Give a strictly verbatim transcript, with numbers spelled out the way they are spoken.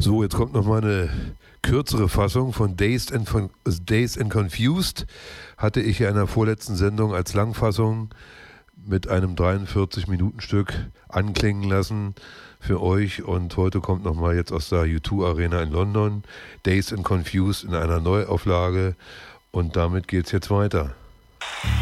So, jetzt kommt noch mal eine kürzere Fassung von Dazed and, von Dazed and Confused. Hatte ich ja in der vorletzten Sendung als Langfassung mit einem dreiundvierzig-Minuten-Stück anklingen lassen für euch. Und heute kommt noch mal jetzt aus der U zwei Arena in London Dazed and Confused in einer Neuauflage. Und damit geht's jetzt weiter.